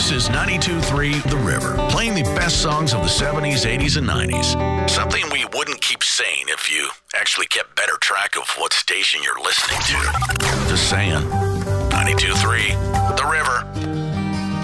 This is 92.3 The River, playing the best songs of the 70s, 80s, and 90s. Something we wouldn't keep saying if you actually kept better track of what station you're listening to. Just saying. 92.3